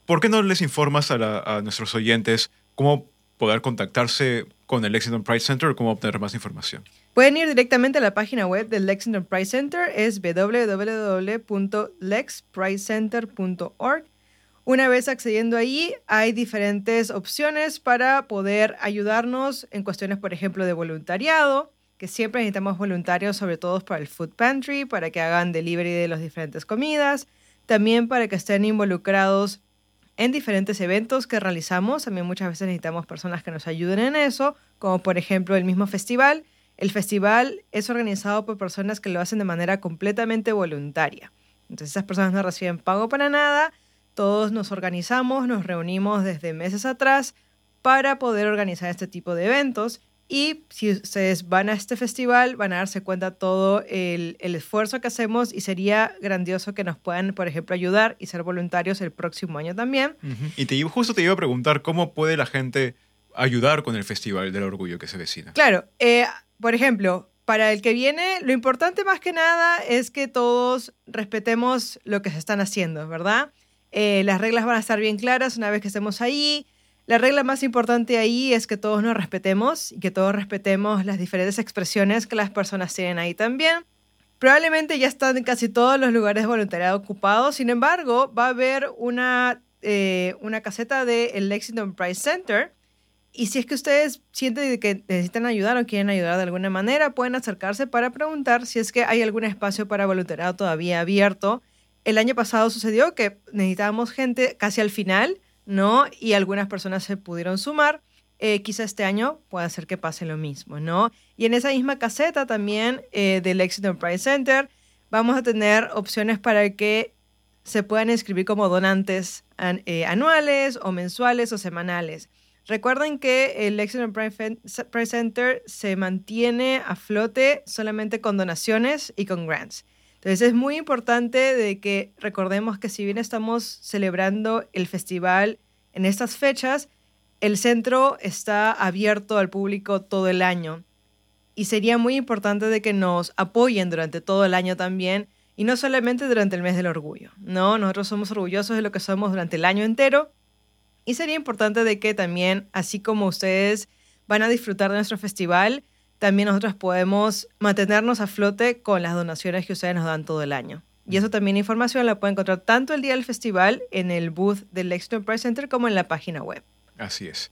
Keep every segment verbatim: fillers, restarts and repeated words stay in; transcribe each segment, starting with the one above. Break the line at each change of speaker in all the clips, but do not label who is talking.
¿por qué no les informas a, la, a nuestros oyentes cómo poder contactarse con el Lexington Pride Center o cómo obtener más información?
Pueden ir directamente a la página web del Lexington Pride Center, es doble u doble u doble u punto lex pride center punto org. Una vez accediendo ahí, hay diferentes opciones para poder ayudarnos en cuestiones, por ejemplo, de voluntariado, que siempre necesitamos voluntarios, sobre todo para el Food Pantry, para que hagan delivery de las diferentes comidas, también para que estén involucrados en diferentes eventos que realizamos. También muchas veces necesitamos personas que nos ayuden en eso, como por ejemplo el mismo festival. El festival es organizado por personas que lo hacen de manera completamente voluntaria. Entonces esas personas no reciben pago para nada. Todos nos organizamos, nos reunimos desde meses atrás para poder organizar este tipo de eventos. Y si ustedes van a este festival, van a darse cuenta todo el, el esfuerzo que hacemos y sería grandioso que nos puedan, por ejemplo, ayudar y ser voluntarios el próximo año también.
Uh-huh. Y te, justo te iba a preguntar cómo puede la gente ayudar con el Festival del Orgullo que se vecina.
Claro, eh, por ejemplo, para el que viene, lo importante más que nada es que todos respetemos lo que se están haciendo, ¿verdad? Eh, las reglas van a estar bien claras una vez que estemos ahí. La regla más importante ahí es que todos nos respetemos y que todos respetemos las diferentes expresiones que las personas tienen ahí también. Probablemente ya están casi todos los lugares de voluntariado ocupados. Sin embargo, va a haber una, eh, una caseta del Lexington Pride Center. Y si es que ustedes sienten que necesitan ayudar o quieren ayudar de alguna manera, pueden acercarse para preguntar si es que hay algún espacio para voluntariado todavía abierto. El año pasado sucedió que necesitábamos gente casi al final, ¿no? Y algunas personas se pudieron sumar. Eh, quizá este año pueda ser que pase lo mismo, ¿no? Y en esa misma caseta también eh, del Lexington Pride Center vamos a tener opciones para que se puedan inscribir como donantes an, eh, anuales o mensuales o semanales. Recuerden que el Lexington Pride Center se mantiene a flote solamente con donaciones y con grants. Entonces es muy importante de que recordemos que si bien estamos celebrando el festival en estas fechas, el centro está abierto al público todo el año. Y sería muy importante de que nos apoyen durante todo el año también, y no solamente durante el mes del orgullo, ¿no? Nosotros somos orgullosos de lo que somos durante el año entero. Y sería importante de que también, así como ustedes van a disfrutar de nuestro festival, también nosotros podemos mantenernos a flote con las donaciones que ustedes nos dan todo el año. Y eso también información la pueden encontrar tanto el día del festival en el booth del Lexington Pride Center como en la página web.
Así es.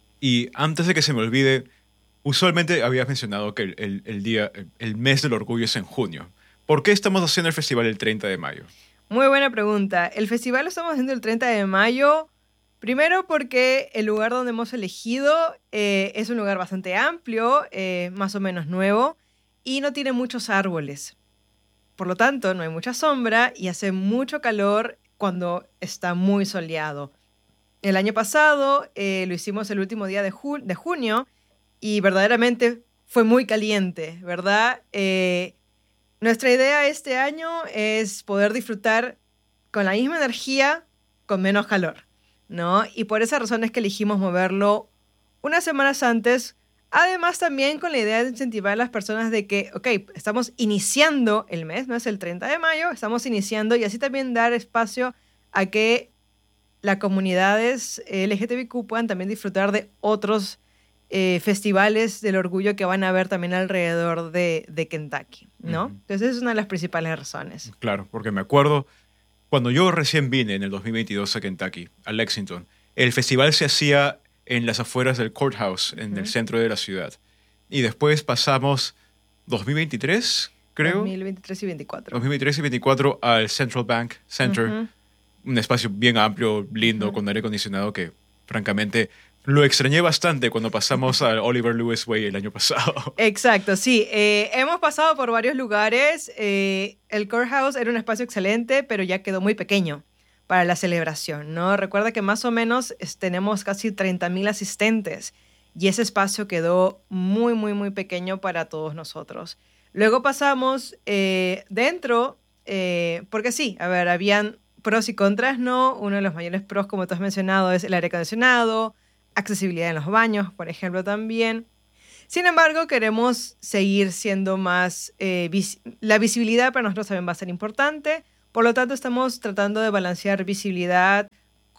Y antes de que se me olvide, usualmente habías mencionado que el, el, el, día, el mes del orgullo es en junio. ¿Por qué estamos haciendo el festival el treinta de mayo?
Muy buena pregunta. El festival lo estamos haciendo el treinta de mayo. Primero porque el lugar donde hemos elegido eh, es un lugar bastante amplio, eh, más o menos nuevo, y no tiene muchos árboles. Por lo tanto, no hay mucha sombra y hace mucho calor cuando está muy soleado. El año pasado eh, lo hicimos el último día de, ju- de junio y verdaderamente fue muy caliente, ¿verdad? Eh, nuestra idea este año es poder disfrutar con la misma energía, con menos calor, ¿no? Y por esa razón es que elegimos moverlo unas semanas antes, además también con la idea de incentivar a las personas de que, ok, estamos iniciando el mes, no es el treinta de mayo, estamos iniciando y así también dar espacio a que las comunidades L G T B Q puedan también disfrutar de otros eh, festivales del orgullo que van a haber también alrededor de, de Kentucky, ¿no? Uh-huh. Entonces esa es una de las principales razones.
Claro, porque me acuerdo cuando yo recién vine en el dos mil veintidós a Kentucky, a Lexington, el festival se hacía en las afueras del courthouse, en uh-huh. el centro de la ciudad. Y después pasamos dos mil veintitrés, creo.
dos mil veintitrés y veinticuatro.
dos mil veintitrés y veinticuatro al Central Bank Center. Uh-huh. Un espacio bien amplio, lindo, uh-huh. con aire acondicionado que, francamente, lo extrañé bastante cuando pasamos al Oliver Lewis Way el año pasado.
Exacto, sí. Eh, hemos pasado por varios lugares. Eh, el courthouse era un espacio excelente, pero ya quedó muy pequeño para la celebración, ¿no? Recuerda que más o menos es, tenemos casi treinta mil asistentes y ese espacio quedó muy, muy, muy pequeño para todos nosotros. Luego pasamos eh, dentro, eh, porque sí, a ver, habían pros y contras, ¿no? Uno de los mayores pros, como tú has mencionado, es el aire acondicionado, accesibilidad en los baños, por ejemplo, también. Sin embargo, queremos seguir siendo más... Eh, vis- la visibilidad para nosotros también va a ser importante. Por lo tanto, estamos tratando de balancear visibilidad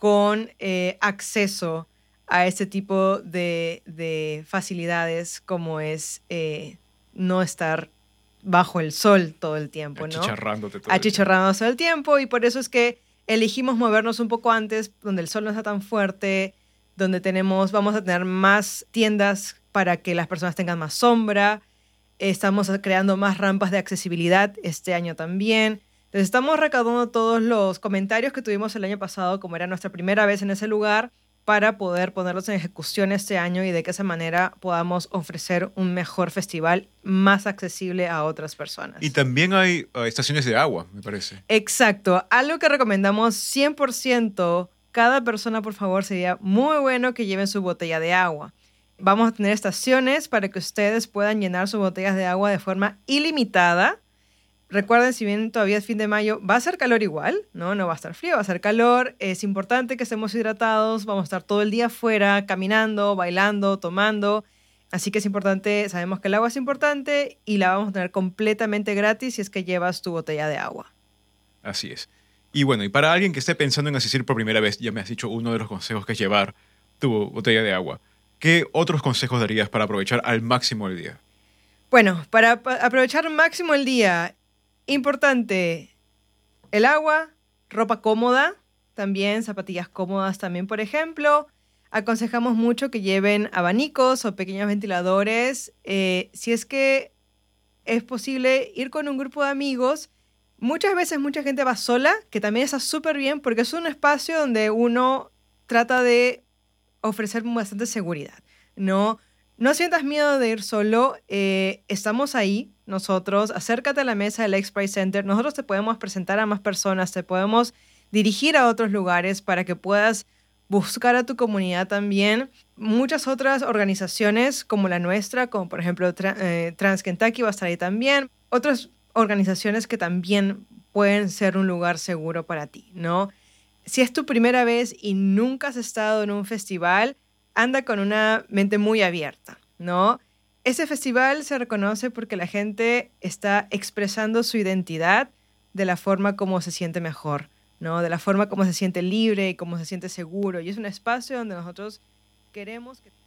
con eh, acceso a este tipo de, de facilidades como es eh, no estar bajo el sol todo el tiempo, ¿no?
Achicharrándote todo
Achicharrándote todo el tiempo, y por eso es que elegimos movernos un poco antes, donde el sol no está tan fuerte, donde tenemos, vamos a tener más tiendas para que las personas tengan más sombra. Estamos creando más rampas de accesibilidad este año también. Entonces estamos recaudando todos los comentarios que tuvimos el año pasado, como era nuestra primera vez en ese lugar, para poder ponerlos en ejecución este año y de que esa manera podamos ofrecer un mejor festival más accesible a otras personas.
Y también hay uh, estaciones de agua, me parece.
Exacto. Algo que recomendamos cien por ciento, cada persona, por favor, sería muy bueno que lleven su botella de agua. Vamos a tener estaciones para que ustedes puedan llenar sus botellas de agua de forma ilimitada. Recuerden, si bien todavía es fin de mayo, va a ser calor igual, ¿no? No va a estar frío, va a ser calor. Es importante que estemos hidratados. Vamos a estar todo el día afuera, caminando, bailando, tomando. Así que es importante, sabemos que el agua es importante y la vamos a tener completamente gratis si es que llevas tu botella de agua.
Así es. Y bueno, y para alguien que esté pensando en asistir por primera vez, ya me has dicho uno de los consejos que es llevar tu botella de agua. ¿Qué otros consejos darías para aprovechar al máximo el día?
Bueno, para pa- aprovechar al máximo el día, importante, el agua, ropa cómoda, también zapatillas cómodas también, por ejemplo. Aconsejamos mucho que lleven abanicos o pequeños ventiladores. Eh, si es que es posible ir con un grupo de amigos, muchas veces mucha gente va sola, que también está súper bien porque es un espacio donde uno trata de ofrecer bastante seguridad. No, no sientas miedo de ir solo. Eh, estamos ahí, nosotros. Acércate a la mesa del X-Prize Center. Nosotros te podemos presentar a más personas, te podemos dirigir a otros lugares para que puedas buscar a tu comunidad también. Muchas otras organizaciones como la nuestra, como por ejemplo Tra- eh, Trans Kentucky va a estar ahí también. Otras organizaciones que también pueden ser un lugar seguro para ti, ¿no? Si es tu primera vez y nunca has estado en un festival, anda con una mente muy abierta, ¿no? Ese festival se reconoce porque la gente está expresando su identidad de la forma como se siente mejor, ¿no? De la forma como se siente libre y como se siente seguro. Y es un espacio donde nosotros queremos que...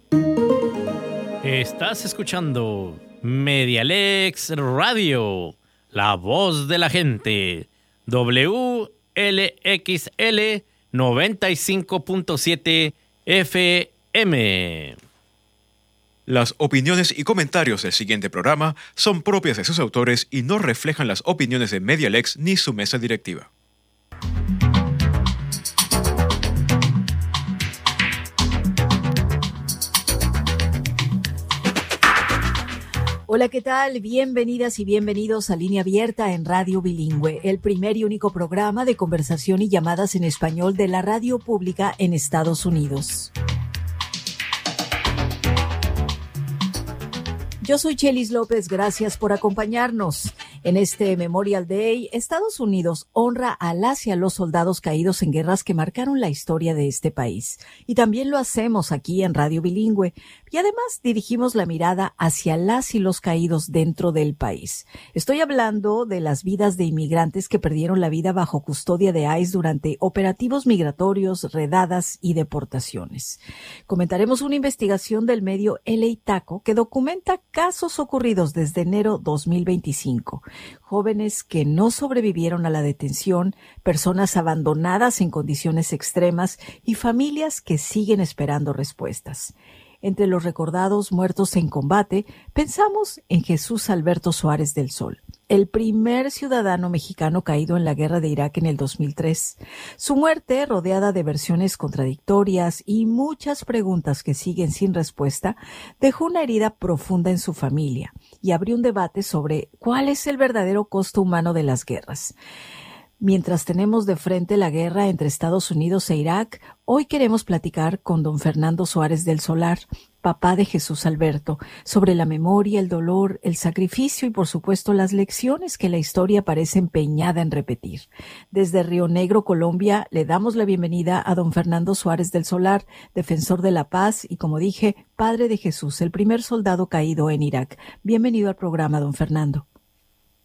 Estás escuchando Medialex Radio, la voz de la gente. W L X L noventa y cinco punto siete F M.
Las opiniones y comentarios del siguiente programa son propias de sus autores y no reflejan las opiniones de Medialex ni su mesa directiva.
Hola, ¿qué tal? Bienvenidas y bienvenidos a Línea Abierta en Radio Bilingüe, el primer y único programa de conversación y llamadas en español de la radio pública en Estados Unidos. Yo soy Chelis López, gracias por acompañarnos. En este Memorial Day, Estados Unidos honra a las y a los soldados caídos en guerras que marcaron la historia de este país. Y también lo hacemos aquí en Radio Bilingüe. Y además dirigimos la mirada hacia las y los caídos dentro del país. Estoy hablando de las vidas de inmigrantes que perdieron la vida bajo custodia de I C E durante operativos migratorios, redadas y deportaciones. Comentaremos una investigación del medio L A Taco que documenta casos ocurridos desde enero dos mil veinticinco. Jóvenes que no sobrevivieron a la detención, personas abandonadas en condiciones extremas y familias que siguen esperando respuestas. Entre los recordados muertos en combate, pensamos en Jesús Alberto Suárez del Sol, el primer ciudadano mexicano caído en la guerra de Irak en el dos mil tres. Su muerte, rodeada de versiones contradictorias y muchas preguntas que siguen sin respuesta, dejó una herida profunda en su familia y abrió un debate sobre cuál es el verdadero costo humano de las guerras. Mientras tenemos de frente la guerra entre Estados Unidos e Irak, hoy queremos platicar con don Fernando Suárez del Solar, papá de Jesús Alberto, sobre la memoria, el dolor, el sacrificio y, por supuesto, las lecciones que la historia parece empeñada en repetir. Desde Río Negro, Colombia, le damos la bienvenida a don Fernando Suárez del Solar, defensor de la paz y, como dije, padre de Jesús, el primer soldado caído en Irak. Bienvenido al programa, don Fernando.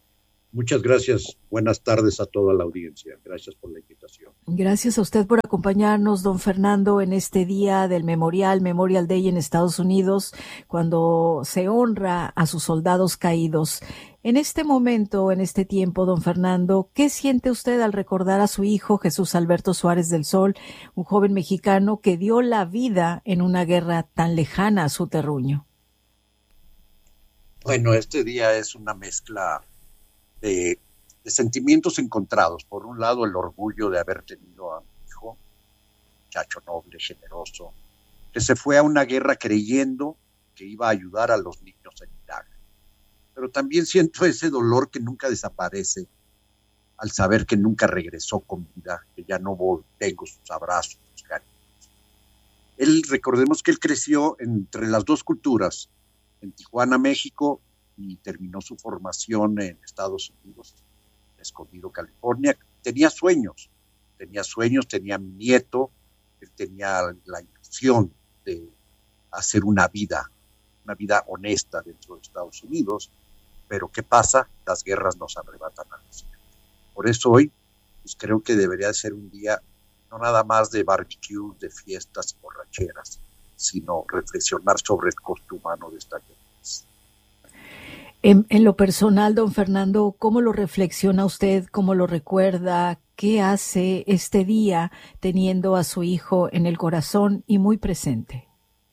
Muchas gracias. Buenas tardes a toda la audiencia. Gracias por la invitación.
Gracias a usted por acompañarnos, don Fernando, en este día del Memorial, Memorial Day en Estados Unidos, cuando se honra a sus soldados caídos. En este momento, en este tiempo, don Fernando, ¿qué siente usted al recordar a su hijo Jesús Alberto Suárez del Sol, un joven mexicano que dio la vida en una guerra tan lejana a su terruño?
Bueno, este día es una mezcla de, de sentimientos encontrados. Por un lado, el orgullo de haber tenido a mi hijo, muchacho noble, generoso, que se fue a una guerra creyendo que iba a ayudar a los niños en Irak. Pero también siento ese dolor que nunca desaparece al saber que nunca regresó con vida, que ya no tengo sus abrazos, sus cariños. Él, recordemos que él creció entre las dos culturas, en Tijuana, México, y terminó su formación en Estados Unidos, Escondido, California. Tenía sueños, tenía sueños, tenía mi nieto, él tenía la ilusión de hacer una vida, una vida honesta dentro de Estados Unidos, pero ¿qué pasa? Las guerras nos arrebatan a los hijos. Por eso hoy, pues creo que debería de ser un día no nada más de barbecue, de fiestas y borracheras, sino reflexionar sobre el costo humano de esta guerra.
En, en lo personal, don Fernando, ¿cómo lo reflexiona usted? ¿Cómo lo recuerda? ¿Qué hace este día teniendo a su hijo en el corazón y muy presente?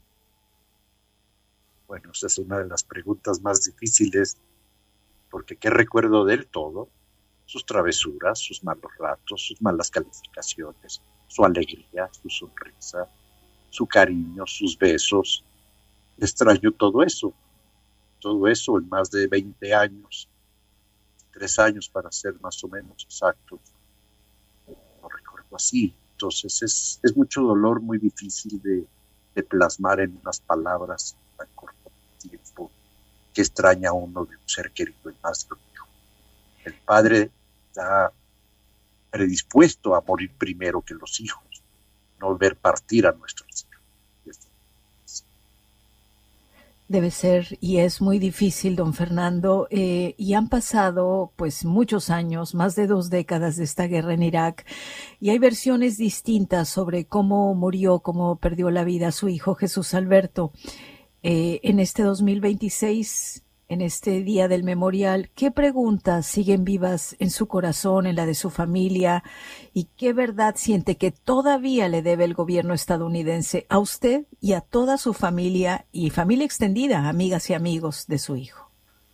Bueno, esa es una de las preguntas más difíciles, porque ¿qué recuerdo de él? Todo, sus travesuras, sus malos ratos, sus malas calificaciones, su alegría, su sonrisa, su cariño, sus besos. Extraño todo eso. Todo eso en más de veinte años, tres años para ser más o menos exactos, lo recuerdo así. Entonces es, es mucho dolor, muy difícil de, de plasmar en unas palabras tan corto tiempo, que extraña a uno de un ser querido y más de un hijo. El padre está predispuesto a morir primero que los hijos, no ver partir a nuestros hijos.
Debe ser y es muy difícil, don Fernando, eh, y han pasado pues muchos años, más de dos décadas de esta guerra en Irak, y hay versiones distintas sobre cómo murió, cómo perdió la vida su hijo Jesús Alberto. Eh, en este dos mil veintiséis, en este día del memorial, ¿qué preguntas siguen vivas en su corazón, en la de su familia? ¿Y qué verdad siente que todavía le debe el gobierno estadounidense a usted y a toda su familia y familia extendida, amigas y amigos de su hijo?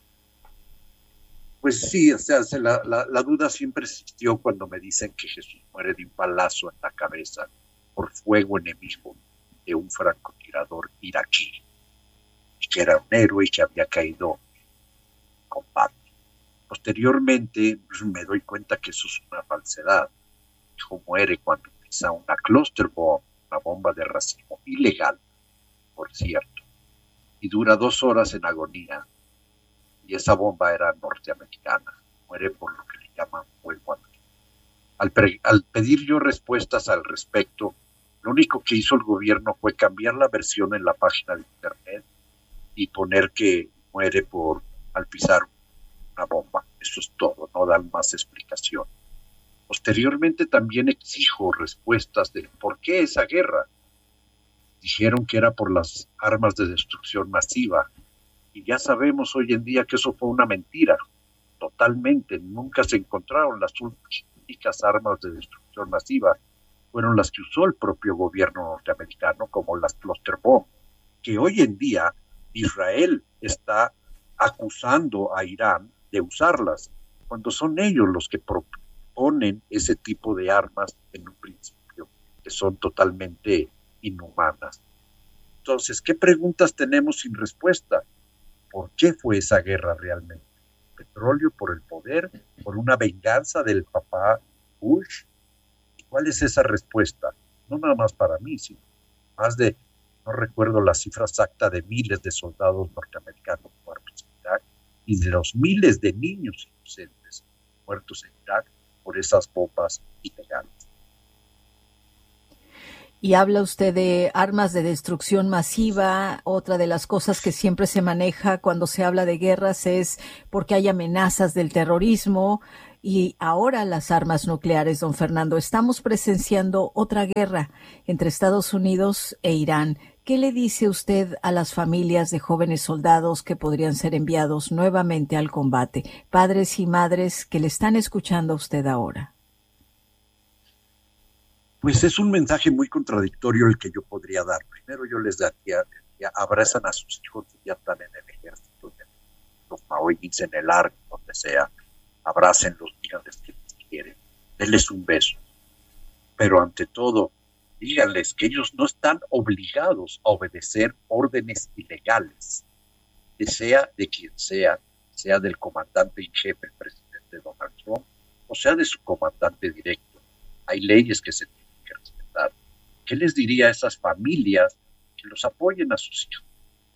Pues sí, o sea, la, la, la duda siempre existió cuando me dicen que Jesús muere de un balazo en la cabeza por fuego enemigo de un francotirador iraquí, y que era un héroe y que había caído en combate. Posteriormente me doy cuenta que eso es una falsedad. Mi hijo muere cuando pisa una cluster bomb, una bomba de racimo ilegal, por cierto, y dura dos horas en agonía, y esa bomba era norteamericana. Muere por lo que le llaman fuego amigo. Al, pre- al pedir yo respuestas al respecto, lo único que hizo el gobierno fue cambiar la versión en la página de internet y poner que muere por al pisar una bomba. Eso es todo, no dan más explicación. Posteriormente también exijo respuestas de por qué esa guerra. Dijeron que era por las armas de destrucción masiva, y ya sabemos hoy en día que eso fue una mentira, totalmente. Nunca se encontraron las únicas armas de destrucción masiva, fueron las que usó el propio gobierno norteamericano, como las cluster bomb, que hoy en día Israel está acusando a Irán de usarlas, cuando son ellos los que proponen ese tipo de armas en un principio, que son totalmente inhumanas. Entonces, ¿qué preguntas tenemos sin respuesta? ¿Por qué fue esa guerra realmente? ¿Petróleo por el poder? ¿Por una venganza del papá Bush? ¿Cuál es esa respuesta? No nada más para mí, sino más de, no recuerdo la cifra exacta, de miles de soldados norteamericanos muertos en Irak y de los miles de niños inocentes muertos en Irak por esas bombas ilegales.
Y habla usted de armas de destrucción masiva. Otra de las cosas que siempre se maneja cuando se habla de guerras es porque hay amenazas del terrorismo y ahora las armas nucleares, don Fernando. Estamos presenciando otra guerra entre Estados Unidos e Irán. ¿Qué le dice usted a las familias de jóvenes soldados que podrían ser enviados nuevamente al combate? Padres y madres que le están escuchando a usted ahora.
Pues es un mensaje muy contradictorio el que yo podría dar. Primero yo les daría, ya abrazan a sus hijos que ya están en el ejército, en los maoyis, en el arco, donde sea. Abrácenlos, díganles que les quieren, denles un beso. Pero ante todo, díganles que ellos no están obligados a obedecer órdenes ilegales, que sea de quien sea, sea del comandante en jefe, el presidente Donald Trump, o sea de su comandante directo. Hay leyes que se tienen que respetar. ¿Qué les diría a esas familias que los apoyen a sus hijos?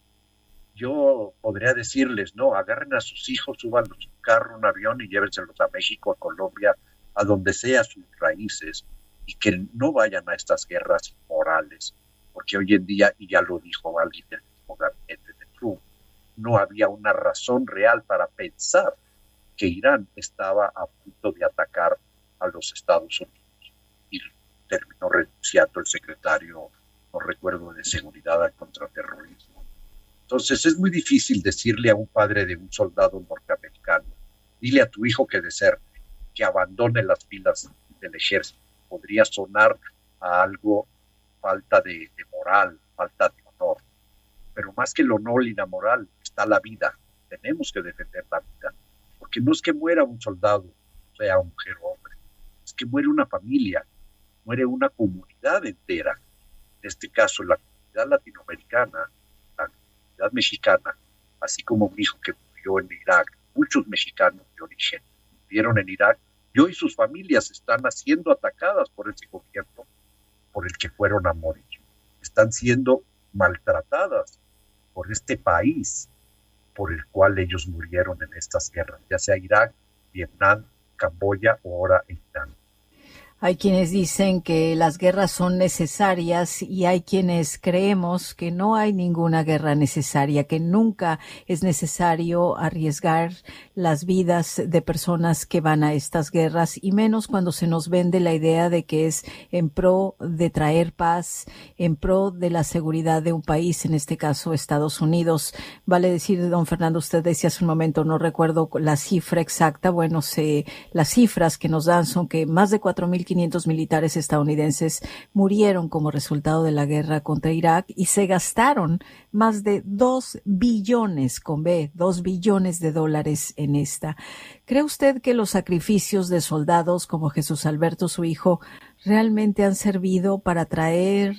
Yo podría decirles, no, agarren a sus hijos, súbanlos a un carro, un avión y llévenselos a México, a Colombia, a donde sea sus raíces, y que no vayan a estas guerras morales, porque hoy en día, y ya lo dijo alguien del mismo gabinete de Trump, no había una razón real para pensar que Irán estaba a punto de atacar a los Estados Unidos. Y terminó renunciando el secretario, no recuerdo, de Seguridad al Contraterrorismo. Entonces es muy difícil decirle a un padre de un soldado norteamericano, dile a tu hijo que deserte, que abandone las filas del ejército. Podría sonar a algo falta de, de moral, falta de honor. Pero más que el honor y la moral está la vida. Tenemos que defender la vida. Porque no es que muera un soldado, sea mujer o hombre, es que muere una familia, muere una comunidad entera. En este caso, la comunidad latinoamericana, la comunidad mexicana, así como mi hijo que murió en Irak, muchos mexicanos de origen murieron en Irak, y hoy sus familias están siendo atacadas por ese gobierno por el que fueron a morir. Están siendo maltratadas por este país por el cual ellos murieron en estas guerras, ya sea Irak, Vietnam, Camboya o ahora Irán.
Hay quienes dicen que las guerras son necesarias y hay quienes creemos que no hay ninguna guerra necesaria, que nunca es necesario arriesgar las vidas de personas que van a estas guerras, y menos cuando se nos vende la idea de que es en pro de traer paz, en pro de la seguridad de un país, en este caso Estados Unidos. Vale decir, don Fernando, usted decía hace un momento, no recuerdo la cifra exacta, bueno, se, las cifras que nos dan son que más de cuatro mil quinientos militares estadounidenses murieron como resultado de la guerra contra Irak y se gastaron más de dos billones, con B, dos billones de dólares en esta. ¿Cree usted que los sacrificios de soldados como Jesús Alberto, su hijo, realmente han servido para traer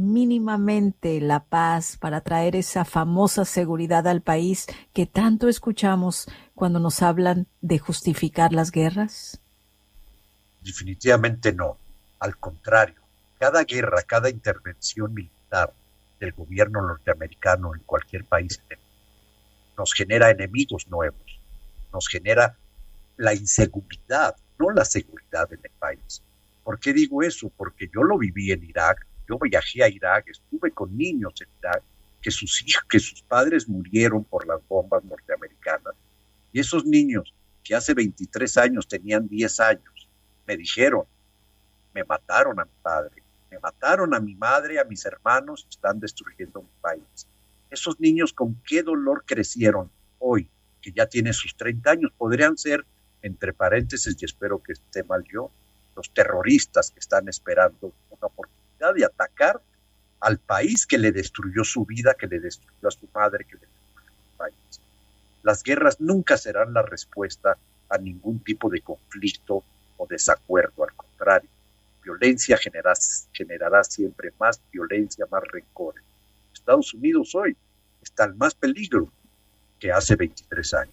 mínimamente la paz, para traer esa famosa seguridad al país que tanto escuchamos cuando nos hablan de justificar las guerras?
Definitivamente no. Al contrario, cada guerra, cada intervención militar del gobierno norteamericano en cualquier país nos genera enemigos nuevos, nos genera la inseguridad, no la seguridad en el país. ¿Por qué digo eso? Porque yo lo viví en Irak, yo viajé a Irak, estuve con niños en Irak, que sus hijos, que sus padres murieron por las bombas norteamericanas. Y esos niños que hace veintitrés años tenían diez años, me dijeron, me mataron a mi padre, me mataron a mi madre, a mis hermanos, están destruyendo mi país. Esos niños con qué dolor crecieron hoy, que ya tienen sus treinta años, podrían ser, entre paréntesis, y espero que esté mal yo, los terroristas que están esperando una oportunidad de atacar al país que le destruyó su vida, que le destruyó a su madre, que le destruyó a su país. Las guerras nunca serán la respuesta a ningún tipo de conflicto o desacuerdo, al contrario, violencia genera, generará siempre más violencia, más rencores. Estados Unidos hoy está en más peligro que hace veintitrés años.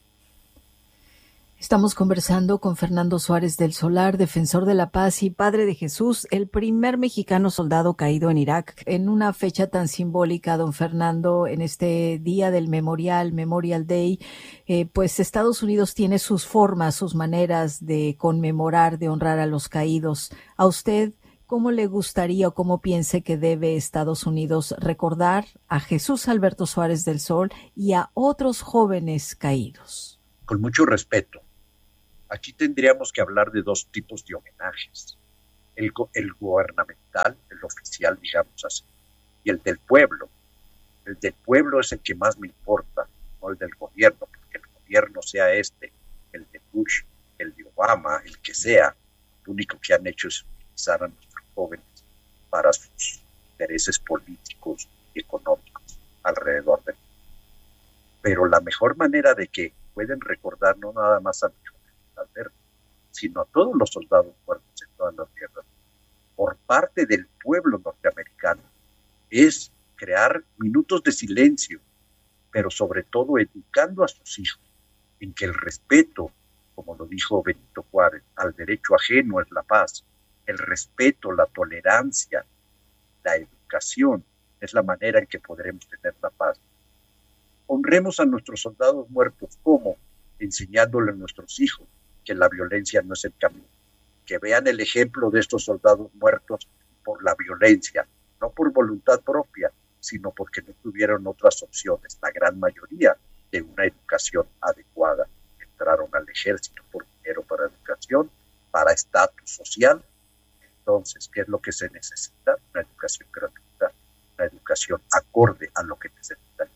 Estamos conversando con Fernando Suárez del Solar, defensor de la paz y padre de Jesús, el primer mexicano soldado caído en Irak. En una fecha tan simbólica, don Fernando, en este día del memorial, Memorial Day, eh, pues Estados Unidos tiene sus formas, sus maneras de conmemorar, de honrar a los caídos. ¿A usted ¿cómo le gustaría o cómo piense que debe Estados Unidos recordar a Jesús Alberto Suárez del Sol y a otros jóvenes caídos?
Con mucho respeto. Aquí tendríamos que hablar de dos tipos de homenajes. El, el gubernamental, el oficial, digamos así, y el del pueblo. El del pueblo es el que más me importa, no el del gobierno, porque el gobierno sea este, el de Bush, el de Obama, el que sea, lo único que han hecho es utilizar a nuestros jóvenes para sus intereses políticos y económicos alrededor del mundo. Pero la mejor manera de que pueden recordar no nada más a Alberto, sino a todos los soldados muertos en todas las guerras por parte del pueblo norteamericano es crear minutos de silencio, pero sobre todo educando a sus hijos en que el respeto, como lo dijo Benito Juárez, al derecho ajeno es la paz. El respeto, la tolerancia, la educación es la manera en que podremos tener la paz. Honremos a nuestros soldados muertos, ¿cómo? Enseñándole a nuestros hijos que la violencia no es el camino, que vean el ejemplo de estos soldados muertos por la violencia, no por voluntad propia, sino porque no tuvieron otras opciones, la gran mayoría de una educación adecuada. Entraron al ejército por dinero para educación, para estatus social. Entonces, ¿qué es lo que se necesita? Una educación gratuita, una educación acorde a lo que necesitan.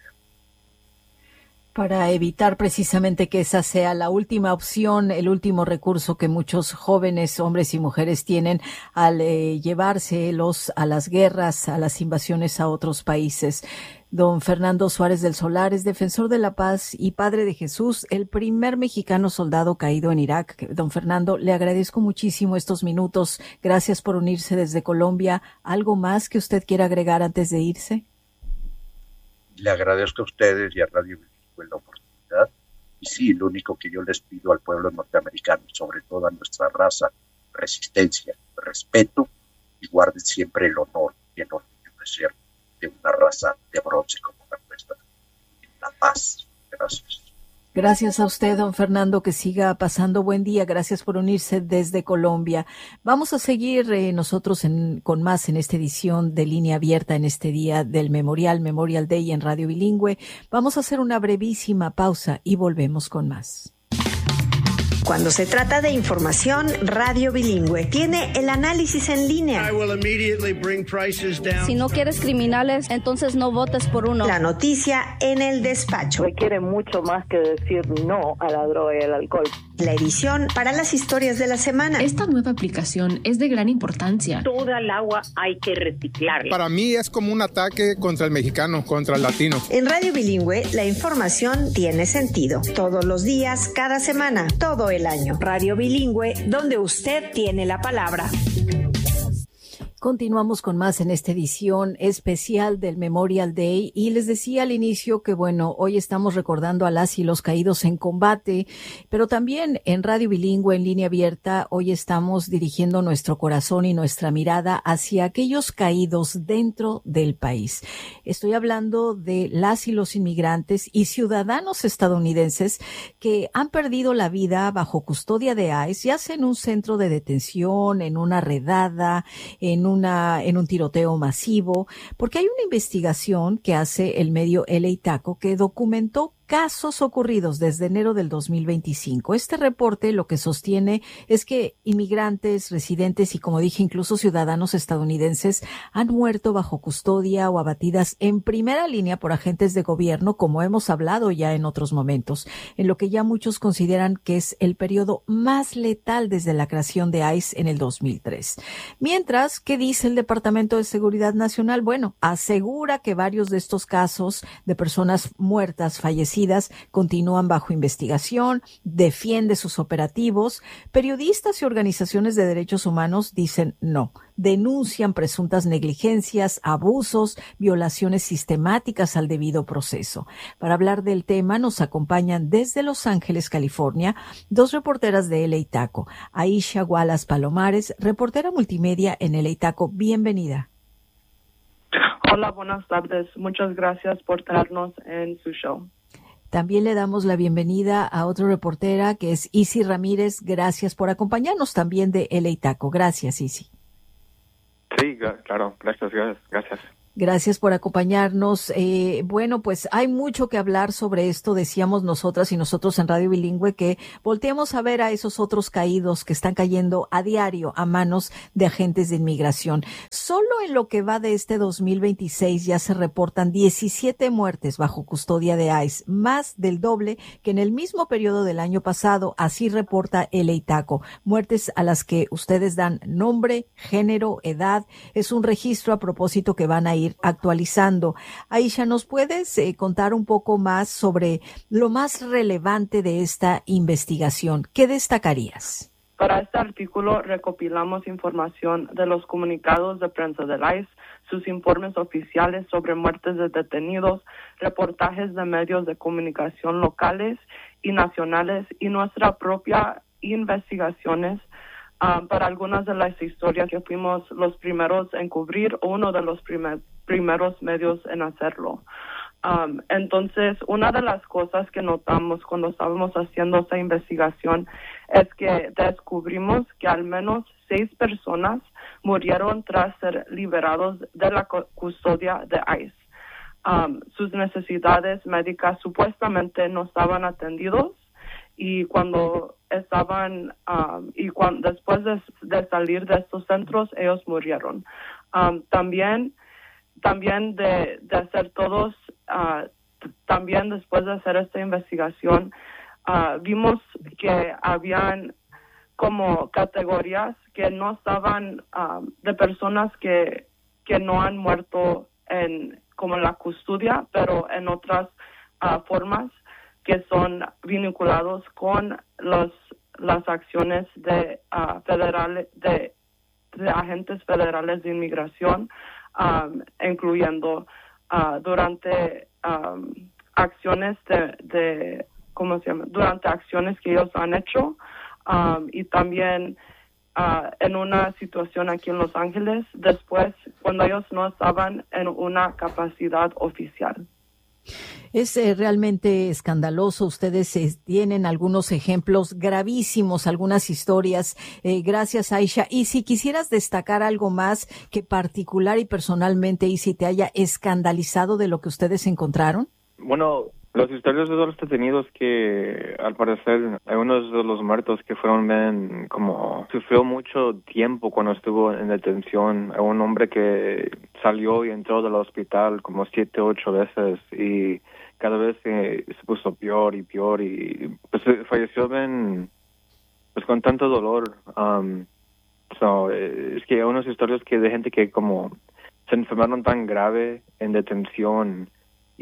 Para evitar precisamente que esa sea la última opción, el último recurso que muchos jóvenes, hombres y mujeres tienen al eh, llevárselos a las guerras, a las invasiones a otros países. Don Fernando Suárez del Solar es defensor de la paz y padre de Jesús, el primer mexicano soldado caído en Irak. Don Fernando, le agradezco muchísimo estos minutos. Gracias por unirse desde Colombia. ¿Algo más que usted quiera agregar antes de irse?
Le agradezco a ustedes y a Radio Bilingüe la oportunidad. Y sí, lo único que yo les pido al pueblo norteamericano, sobre todo a nuestra raza, resistencia, respeto, y guarden siempre el honor y el orgullo de ser de una raza de bronce como la nuestra. La paz. Gracias.
Gracias a usted, don Fernando, que siga pasando buen día. Gracias por unirse desde Colombia. Vamos a seguir eh, nosotros en, con más en esta edición de Línea Abierta en este día del Memorial, Memorial Day en Radio Bilingüe. Vamos a hacer una brevísima pausa y volvemos con más.
Cuando se trata de información, Radio Bilingüe tiene el análisis en línea.
Si no quieres criminales, entonces no votes por uno.
La noticia en el despacho.
Requiere mucho más que decir no a la droga y al alcohol.
La edición para las historias de la semana.
Esta nueva aplicación es de gran importancia.
Toda el agua hay que reciclarla.
Para mí es como un ataque contra el mexicano, contra el latino.
En Radio Bilingüe, la información tiene sentido. Todos los días, cada semana, todo el año. Radio Bilingüe, donde usted tiene la palabra.
Continuamos con más en esta edición especial del Memorial Day y les decía al inicio que bueno, hoy estamos recordando a las y los caídos en combate, pero también en Radio Bilingüe en línea abierta hoy estamos dirigiendo nuestro corazón y nuestra mirada hacia aquellos caídos dentro del país. Estoy hablando de las y los inmigrantes y ciudadanos estadounidenses que han perdido la vida bajo custodia de ICE, ya sea en un centro de detención, en una redada, en Una, en un tiroteo masivo, porque hay una investigación que hace el medio L A Taco que documentó casos ocurridos desde enero del dos mil veinticinco. Este reporte lo que sostiene es que inmigrantes, residentes y, como dije, incluso ciudadanos estadounidenses han muerto bajo custodia o abatidas en primera línea por agentes de gobierno, como hemos hablado ya en otros momentos, en lo que ya muchos consideran que es el periodo más letal desde la creación de ICE en el dos mil tres. Mientras, ¿qué dice el Departamento de Seguridad Nacional? Bueno, asegura que varios de estos casos de personas muertas, fallecidas, continúan bajo investigación, defiende sus operativos. Periodistas y organizaciones de derechos humanos dicen no, denuncian presuntas negligencias, abusos, violaciones sistemáticas al debido proceso. Para hablar del tema nos acompañan desde Los Ángeles, California, dos reporteras de L A Taco, Aisha Wallace Palomares, reportera multimedia en L A Taco. Bienvenida.
Hola, buenas tardes. Muchas gracias por traernos en su show.
También le damos la bienvenida a otra reportera que es Isi Ramírez. Gracias por acompañarnos también de L A Taco. Gracias, Isi.
Sí, claro, gracias, gracias. gracias.
Gracias por acompañarnos. Eh, bueno, pues hay mucho que hablar sobre esto. Decíamos nosotras y nosotros en Radio Bilingüe que volteemos a ver a esos otros caídos que están cayendo a diario a manos de agentes de inmigración. Solo en lo que va de este dos mil veintiséis ya se reportan diecisiete muertes bajo custodia de ICE, más del doble que en el mismo periodo del año pasado. Así reporta el EITACO. Muertes a las que ustedes dan nombre, género, edad. Es un registro a propósito que van a ir actualizando. Aisha, ¿nos puedes eh, contar un poco más sobre lo más relevante de esta investigación? ¿Qué destacarías?
Para este artículo recopilamos información de los comunicados de prensa del ICE, sus informes oficiales sobre muertes de detenidos, reportajes de medios de comunicación locales y nacionales y nuestra propia investigaciones um, para algunas de las historias que fuimos los primeros en cubrir o uno de los primer, primeros medios en hacerlo. Um, entonces, una de las cosas que notamos cuando estábamos haciendo esta investigación es que descubrimos que al menos seis personas murieron tras ser liberados de la custodia de ICE. Um, sus necesidades médicas supuestamente no estaban atendidos y cuando estaban um, y cuando después de, de salir de estos centros ellos murieron. Um, también También de, de hacer todos, uh, t- también después de hacer esta investigación, uh, vimos que habían como categorías que no estaban uh, de personas que, que no han muerto en como en la custodia, pero en otras uh, formas que son vinculados con los las acciones de uh, federales de, de agentes federales de inmigración. Um, incluyendo uh, durante um, acciones de, de, ¿cómo se llama? Durante acciones que ellos han hecho um, y también uh, en una situación aquí en Los Ángeles después cuando ellos no estaban en una capacidad oficial.
Es eh, realmente escandaloso. Ustedes eh, tienen algunos ejemplos gravísimos, algunas historias. Eh, gracias, Aisha. Y si quisieras destacar algo más que particular y personalmente, y si te haya escandalizado de lo que ustedes encontraron.
Bueno, las historias de los detenidos que, al parecer, hay unos de los muertos que fueron bien, como sufrió mucho tiempo cuando estuvo en detención. Hay un hombre que salió y entró del hospital como siete, ocho veces y cada vez se, se puso peor y peor y pues falleció bien, pues con tanto dolor. Um, so, es que hay unas historias que de gente que como se enfermaron tan grave en detención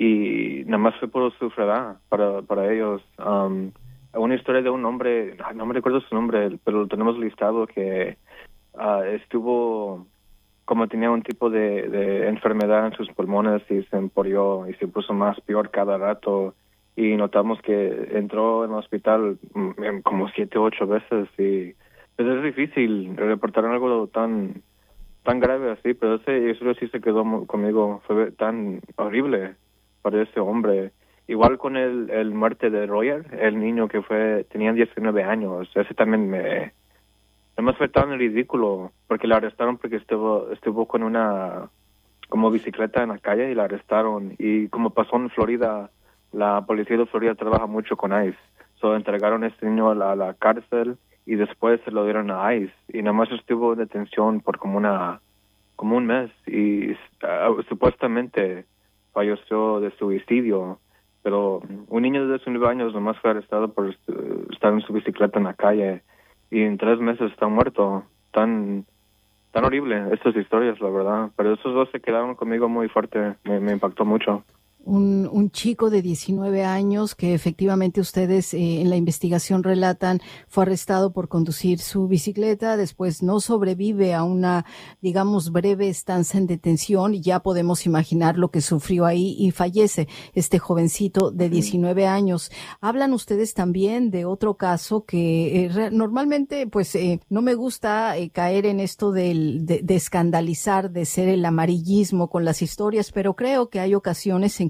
y nada más fue por su enfermedad para, para ellos. Um, una historia de un hombre, no me recuerdo su nombre, pero lo tenemos listado, que uh, estuvo, como tenía un tipo de, de enfermedad en sus pulmones y se murió y se puso más peor cada rato. Y notamos que entró en el hospital como siete, ocho veces y pues es difícil reportar algo tan tan grave así, pero ese, eso sí se quedó conmigo, fue tan horrible para ese hombre. Igual con el, el muerte de Royer, el niño que fue tenía diecinueve años, ese también me además fue tan ridículo porque la arrestaron porque estuvo estuvo con una como bicicleta en la calle y la arrestaron. Y como pasó en Florida, la policía de Florida trabaja mucho con ICE, so entregaron a este niño a la, a la cárcel y después se lo dieron a ICE y nada más estuvo en detención por como una como un mes y uh, supuestamente falleció de suicidio, pero un niño de diecinueve años nomás fue arrestado por estar en su bicicleta en la calle y en tres meses está muerto. Tan tan horrible estas historias, la verdad, pero esos dos se quedaron conmigo muy fuerte, me, me impactó mucho.
Un, un chico de diecinueve años que efectivamente ustedes eh, en la investigación relatan fue arrestado por conducir su bicicleta, después no sobrevive a una, digamos, breve estancia en detención y ya podemos imaginar lo que sufrió ahí y fallece este jovencito de diecinueve años. Hablan ustedes también de otro caso que eh, re, normalmente pues eh, no me gusta eh, caer en esto del, de, de escandalizar, de ser el amarillismo con las historias, pero creo que hay ocasiones en que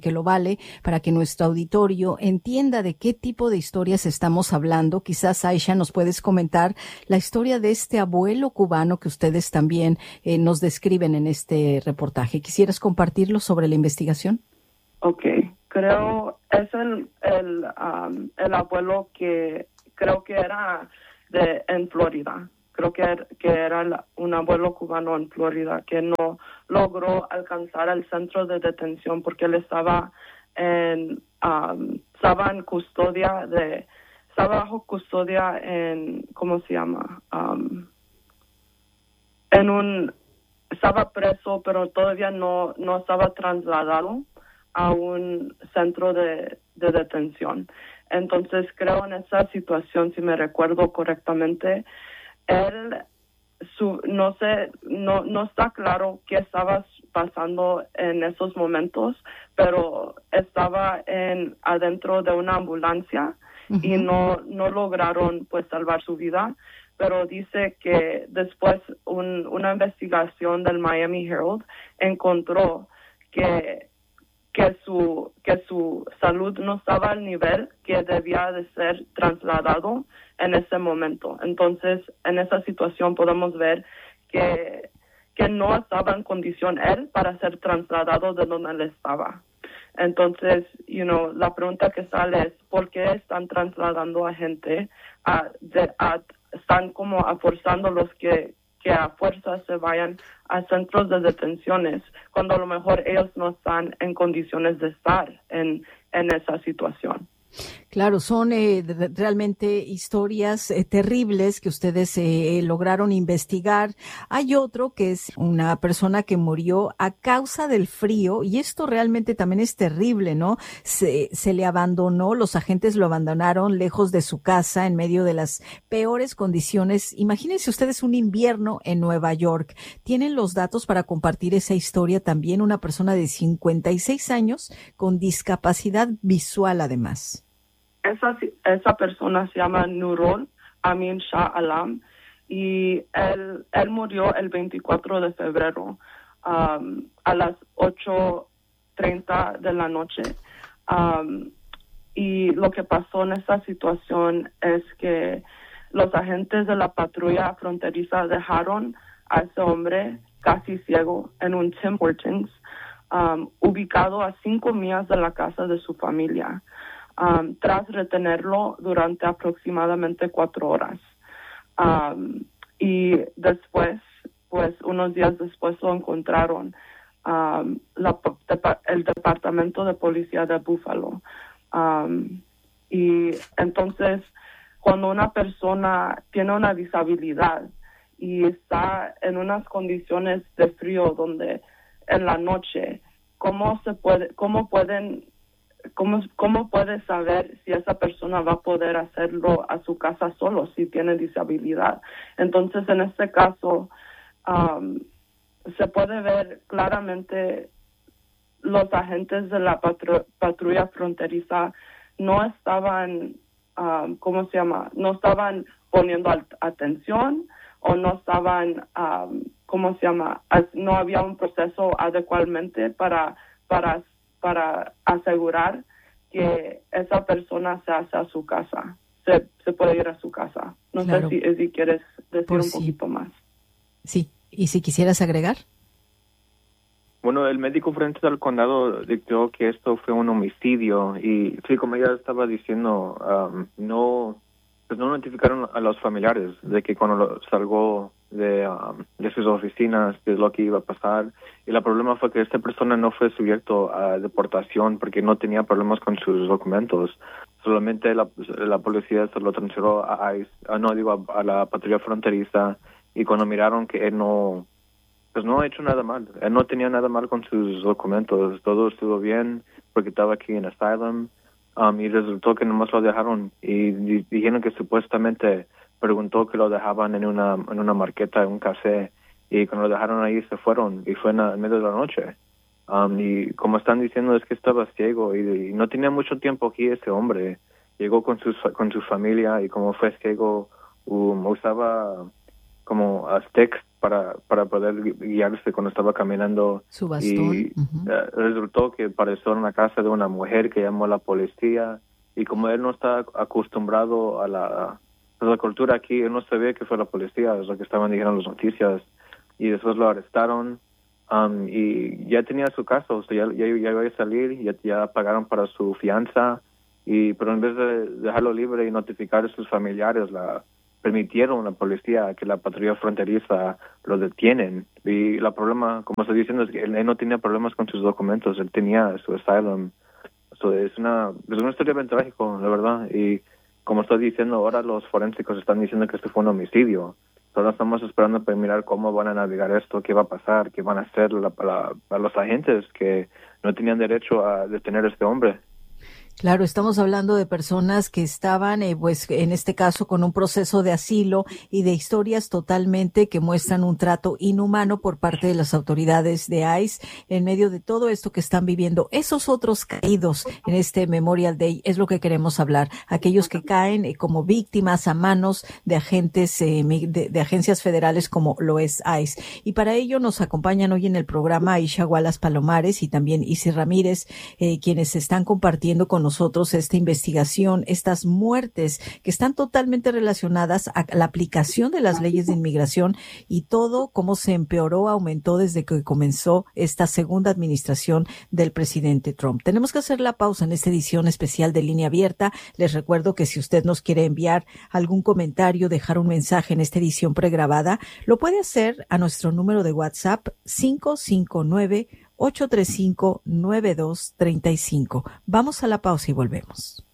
porque lo vale, para que nuestro auditorio entienda de qué tipo de historias estamos hablando. Quizás, Aisha, nos puedes comentar la historia de este abuelo cubano que ustedes también eh, nos describen en este reportaje. ¿Quisieras compartirlo sobre la investigación?
Ok, creo es el, el, um, el abuelo que creo que era de en Florida. Creo que, er, que era la, un abuelo cubano en Florida que no logró alcanzar el centro de detención porque él estaba en, um, estaba en custodia de, estaba bajo custodia en, ¿cómo se llama? Um, en un, estaba preso, pero todavía no, no estaba trasladado a un centro de, de detención. Entonces creo en esa situación, si me recuerdo correctamente, él, su, no sé, no, no está claro qué estaba pasando en esos momentos, pero estaba en adentro de una ambulancia uh-huh. y no, no lograron pues salvar su vida. Pero dice que después un, una investigación del Miami Herald encontró que que su que su salud no estaba al nivel que debía de ser trasladado en ese momento. Entonces, en esa situación podemos ver que, que no estaba en condición él para ser trasladado de donde él estaba. Entonces, you know, la pregunta que sale es, ¿por qué están trasladando a gente? A, de, a, están como a forzando los que que a fuerza se vayan a centros de detenciones cuando a lo mejor ellos no están en condiciones de estar en, en esa situación.
Claro, son eh, realmente historias eh, terribles que ustedes eh, lograron investigar. Hay otro que es una persona que murió a causa del frío y esto realmente también es terrible, ¿no? Se, se le abandonó, los agentes lo abandonaron lejos de su casa en medio de las peores condiciones. Imagínense ustedes un invierno en Nueva York. ¿Tienen los datos para compartir esa historia también? Una persona de cincuenta y seis años con discapacidad visual además.
Esa, esa persona se llama Nurul Amin Shah Alam y él, él murió el veinticuatro de febrero um, a las ocho treinta de la noche. Um, y lo que pasó en esta situación es que los agentes de la patrulla fronteriza dejaron a ese hombre casi ciego en un Tim Hortons um, ubicado a cinco millas de la casa de su familia. Um, tras retenerlo durante aproximadamente cuatro horas. Um, y después, pues unos días después lo encontraron um, la, el Departamento de Policía de Buffalo. Um, y entonces, cuando una persona tiene una disabilidad y está en unas condiciones de frío donde en la noche, ¿cómo se puede, cómo pueden ¿Cómo, ¿Cómo puede saber si esa persona va a poder hacerlo a su casa solo si tiene disabilidad? Entonces, en este caso, um, se puede ver claramente los agentes de la patru- patrulla fronteriza no estaban, um, ¿cómo se llama? No estaban poniendo atención o no estaban, um, ¿cómo se llama? No había un proceso adecuadamente para para para asegurar que esa persona se hace a su casa, se, se puede ir a su casa. No claro. sé si, si quieres decir Por un sí. poquito más.
Sí, y si quisieras agregar.
Bueno, el médico frente al condado dictó que esto fue un homicidio y sí, como ella estaba diciendo, um, no, pues no notificaron a los familiares de que cuando lo, salgó de, um, de sus oficinas, de lo que iba a pasar. Y el problema fue que esta persona no fue sujeto a deportación porque no tenía problemas con sus documentos. Solamente la, la policía se lo transfirió a ICE, a, no digo a, a la patrulla fronteriza, y cuando miraron que él no, pues no ha hecho nada mal. Él no tenía nada mal con sus documentos. Todo estuvo bien porque estaba aquí en asylum. Um, y resultó que nomás lo dejaron y di- dijeron que supuestamente preguntó que lo dejaban en una en una marqueta, en un café, y cuando lo dejaron ahí se fueron y fue en, la, en medio de la noche. Um, y como están diciendo es que estaba ciego y, y no tenía mucho tiempo aquí ese hombre. Llegó con su, con su familia y como fue ciego um, usaba como uh, sticks para, para poder guiarse cuando estaba caminando.
Su bastón.
Y uh-huh. uh, resultó que apareció en la casa de una mujer que llamó a la policía. Y como él no está acostumbrado a la, a la cultura aquí, él no sabía que fue la policía, es lo que estaban diciendo las noticias. Y después lo arrestaron. Um, y ya tenía su caso, o sea, ya, ya, ya iba a salir, ya, ya pagaron para su fianza, y pero en vez de dejarlo libre y notificar a sus familiares, la permitieron a la policía que la patrulla fronteriza lo detienen. Y el problema, como estoy diciendo, es que él, él no tenía problemas con sus documentos, él tenía su asylum. So, es una es una historia bien trágica, la verdad, y como estoy diciendo, ahora los forensicos están diciendo que esto fue un homicidio. Solo estamos esperando para mirar cómo van a navegar esto, qué va a pasar, qué van a hacer la, la, a los agentes que no tenían derecho a detener a este hombre.
Claro, estamos hablando de personas que estaban, eh, pues, en este caso, con un proceso de asilo y de historias totalmente que muestran un trato inhumano por parte de las autoridades de ICE en medio de todo esto que están viviendo. Esos otros caídos en este Memorial Day es lo que queremos hablar. Aquellos que caen eh, como víctimas a manos de agentes, eh, de, de agencias federales como lo es ICE. Y para ello nos acompañan hoy en el programa Aisha Wallace Palomares y también Isi Ramírez, eh, quienes están compartiendo con nosotros esta investigación, estas muertes que están totalmente relacionadas a la aplicación de las leyes de inmigración y todo cómo se empeoró, aumentó desde que comenzó esta segunda administración del presidente Trump. Tenemos que hacer la pausa en esta edición especial de Línea Abierta. Les recuerdo que si usted nos quiere enviar algún comentario, dejar un mensaje en esta edición pregrabada, lo puede hacer a nuestro número de WhatsApp cinco cinco nueve, ocho tres cinco, nueve dos tres cinco. Vamos a la pausa y volvemos.